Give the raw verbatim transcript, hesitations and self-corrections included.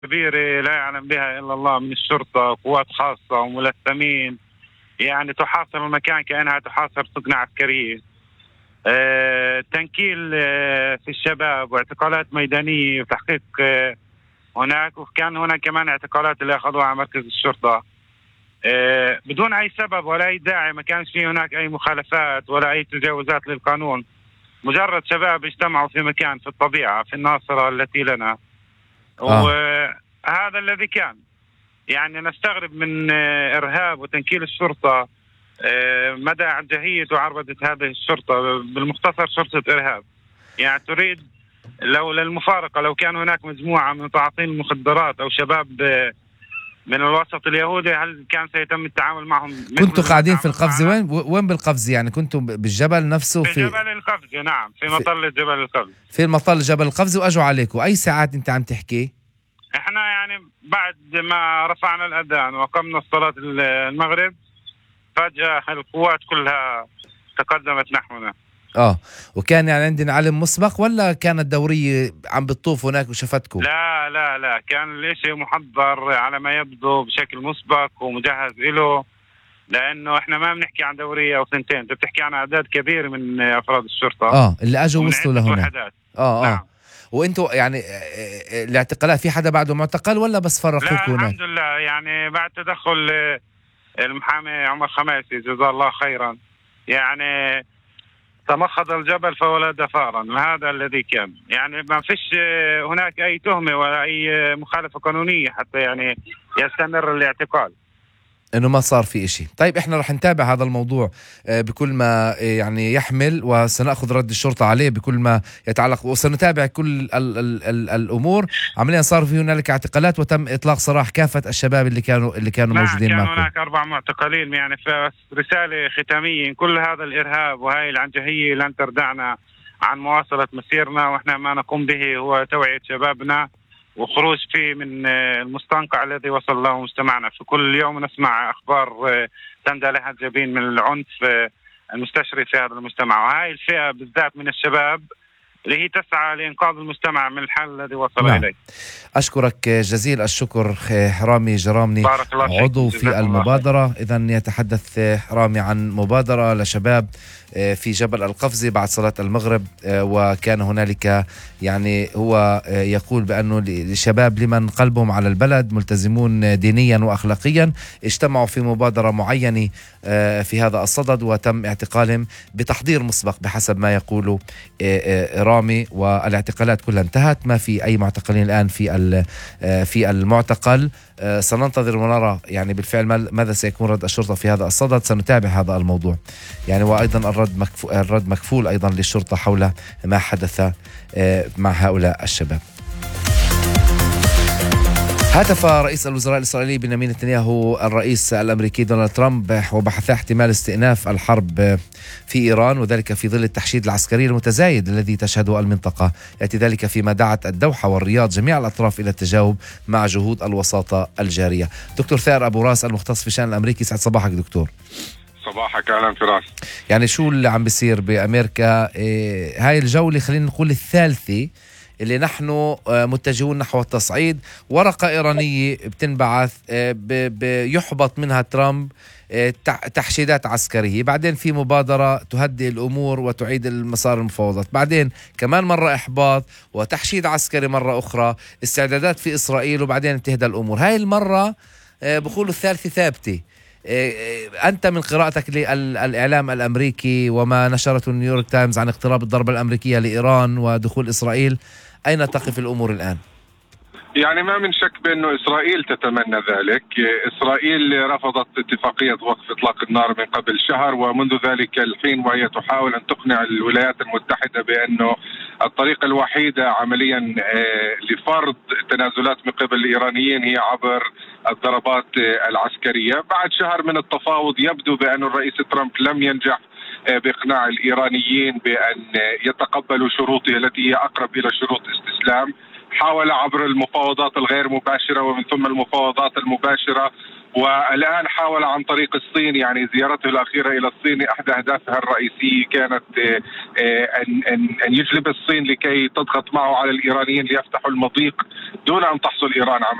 كبيرة لا يعلم بها إلا الله من الشرطة، قوات خاصة وملثمين، يعني تحاصر المكان كأنها تحاصر سجن عسكرية. آه، تنكيل آه، في الشباب واعتقالات ميدانية وتحقيق آه، هناك، وكان هناك كمان اعتقالات اللي أخذوها على مركز الشرطة آه، بدون أي سبب ولا أي داعي. ما كانش في هناك أي مخالفات ولا أي تجاوزات للقانون، مجرد شباب اجتمعوا في مكان في الطبيعة في الناصرة التي لنا، اه وهذا الذي كان. يعني نستغرب من آه، إرهاب وتنكيل الشرطة، آه، مدى عجهية وعربدة هذه الشرطة. بالمختصر شرطة إرهاب، يعني تريد لو للمفارقة لو كان هناك مجموعة من متعاطين المخدرات أو شباب آه، من الوسط اليهودي، هل كان سيتم التعامل معهم مثل كنتوا ما قاعدين في تعاملوا القفز؟ معنا؟ وين وين بالقفز؟ يعني كنتوا بالجبل نفسه؟ في في جبل القفز، نعم، في في, مطلة جبل القفز. في المطل جبل القفز، واجوا عليكم اي ساعات انت عم تحكي؟ احنا يعني بعد ما رفعنا الأذان وقمنا الصلاة المغرب، فجأة القوات كلها تقدمت نحونا. اه وكان يعني عندنا علم مسبق ولا كانت دورية عم بتطوف هناك وشفتكم؟ لا لا لا، كان الاشي محضر على ما يبدو بشكل مسبق ومجهز له، لانه احنا ما بنحكي عن دورية او ثنتين، انت بتحكي عن اعداد كبير من افراد الشرطة اه اللي اجوا ومن وصلوا عدة لهنا. وحدات. اه اه نعم. وانتوا يعني آه، آه، الاعتقالات في حدا بعده معتقل ولا بس لا فرقوكوا هناك؟ الحمد لله، يعني بعد تدخل آه، المحامي عمر خماسي جزاه الله خيرا، يعني تمخض الجبل فولد فارا، وهذا الذي كان. يعني ما فيش آه، هناك اي تهمة ولا اي آه، مخالفة قانونية حتى يعني يستمر الاعتقال. انه ما صار في اشي. طيب احنا رح نتابع هذا الموضوع آه، بكل ما آه، يعني يحمل، وسنأخذ رد الشرطة عليه بكل ما يتعلق، وسنتابع كل ال ال ال الامور. عمليا صار في هنالك اعتقالات وتم اطلاق سراح كافة الشباب اللي كانوا اللي كانوا نعم، موجودين كان معكم. هناك أربع معتقلين. يعني رسالة ختامية: كل هذا الإرهاب وهاي العنجهية لن تردعنا عن مواصلة مسيرنا، وإحنا ما نقوم به هو توعية شبابنا وخروج فيه من آه، المستنقع الذي وصل له مجتمعنا. في كل يوم نسمع أخبار آه، تندى لها الجبين من العنف آه، المستشري في هذا المجتمع، وهاي الفئة بالذات من الشباب اللي هي تسعى لإنقاذ المجتمع من الحال الذي وصل نعم، إليه. أشكرك جزيل الشكر رامي جرامني، بارك الله فيكم، عضو في جزاكم الله خير. المبادرة. إذن يتحدث رامي عن مبادرة لشباب في جبل القفزة بعد صلاة المغرب، وكان هنالك يعني هو يقول بأنه لشباب لمن قلبهم على البلد ملتزمون دينيا وأخلاقيا اجتمعوا في مبادرة معينة في هذا الصدد، وتم اعتقالهم بتحضير مسبق بحسب ما يقول رامي، والاعتقالات كلها انتهت، ما في أي معتقلين الآن في في المعتقل. سننتظر ونرى يعني بالفعل ماذا سيكون رد الشرطة في هذا الصدد. سنتابع هذا الموضوع يعني، وأيضا الرد مكفول, الرد مكفول أيضا للشرطة حول ما حدث مع هؤلاء الشباب. هاتف رئيس الوزراء الإسرائيلي بنيامين نتنياهو الرئيس الأمريكي دونالد ترامب وبحث احتمال استئناف الحرب في إيران، وذلك في ظل التحشيد العسكري المتزايد الذي تشهده المنطقة. يأتي ذلك فيما دعت الدوحة والرياض جميع الأطراف إلى التجاوب مع جهود الوساطة الجارية. دكتور ثائر أبو راس المختص في الشأن الأمريكي، سعد صباحك دكتور. صباحك، أهلا فراس. يعني شو اللي عم بيصير بأمريكا؟ إيه هاي الجولة خلينا نقول الثالثة اللي نحن متجهون نحو التصعيد، ورقة إيرانية بتنبعث بيحبط منها ترامب تحشيدات عسكرية، بعدين في مبادرة تهدئ الأمور وتعيد المسار المفاوضات، بعدين كمان مرة إحباط وتحشيد عسكري مرة أخرى، استعدادات في إسرائيل، وبعدين تهدى الأمور. هاي المرة بقولوا الثالثة ثابتة. أنت من قراءتك للإعلام الأمريكي وما نشرته نيويورك تايمز عن اقتراب الضربة الأمريكية لإيران ودخول إسرائيل، أين تقف الأمور الآن؟ يعني ما من شك بأنه إسرائيل تتمنى ذلك. إسرائيل رفضت اتفاقية وقف إطلاق النار من قبل شهر، ومنذ ذلك الحين وهي تحاول أن تقنع الولايات المتحدة بأنه الطريقة الوحيدة عمليا لفرض تنازلات من قبل الإيرانيين هي عبر الضربات العسكرية. بعد شهر من التفاوض يبدو بأن الرئيس ترامب لم ينجح بإقناع الإيرانيين بأن يتقبلوا شروطه التي هي أقرب إلى شروط استسلام. حاول عبر المفاوضات الغير مباشرة ومن ثم المفاوضات المباشرة، والآن حاول عن طريق الصين. يعني زيارته الأخيرة إلى الصين أحد أهدافها الرئيسية كانت أن يجلب الصين لكي تضغط معه على الإيرانيين ليفتحوا المضيق دون أن تحصل إيران